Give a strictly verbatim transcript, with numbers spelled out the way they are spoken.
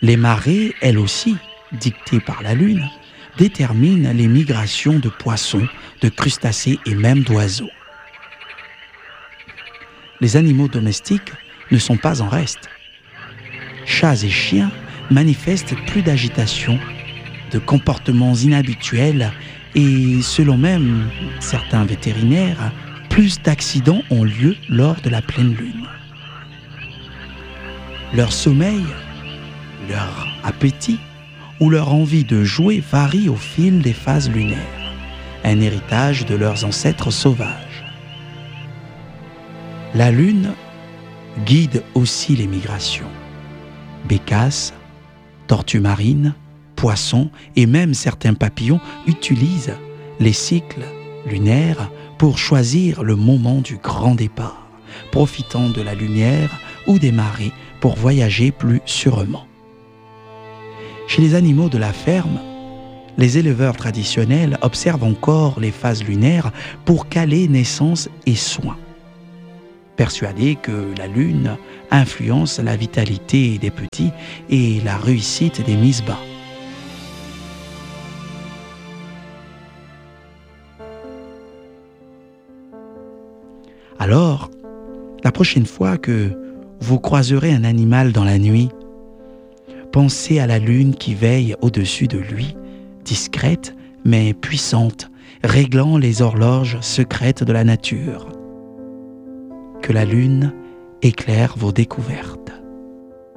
Les marées, elles aussi, dictées par la lune, déterminent les migrations de poissons, de crustacés et même d'oiseaux. Les animaux domestiques ne sont pas en reste. Chats et chiens manifestent plus d'agitation, de comportements inhabituels et, selon même certains vétérinaires, plus d'accidents ont lieu lors de la pleine lune. Leur sommeil, leur appétit ou leur envie de jouer varie au fil des phases lunaires, un héritage de leurs ancêtres sauvages. La lune guide aussi les migrations. Bécasses, tortues marines, poissons et même certains papillons utilisent les cycles lunaires pour choisir le moment du grand départ, profitant de la lumière ou des marées pour voyager plus sûrement. Chez les animaux de la ferme, les éleveurs traditionnels observent encore les phases lunaires pour caler naissance et soins, persuadés que la lune influence la vitalité des petits et la réussite des mises bas. Alors, la prochaine fois que vous croiserez un animal dans la nuit, pensez à la lune qui veille au-dessus de lui, discrète mais puissante, réglant les horloges secrètes de la nature. Que la lune éclaire vos découvertes.